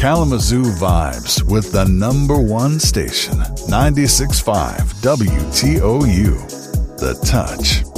Kalamazoo vibes with the number one station, 96.5 WTOU. The Touch.